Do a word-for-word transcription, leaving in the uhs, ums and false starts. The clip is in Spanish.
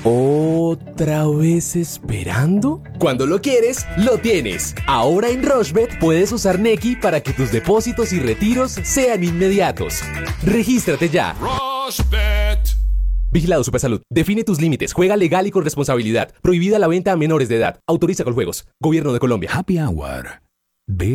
¿Otra vez esperando? Cuando lo quieres, lo tienes. Ahora en Rushbet puedes usar Nequi para que tus depósitos y retiros sean inmediatos. Regístrate ya. Rushbet. Vigilado Supersalud. Define tus límites. Juega legal y con responsabilidad. Prohibida la venta a menores de edad. Autoriza con juegos. Gobierno de Colombia. Happy Hour. Ve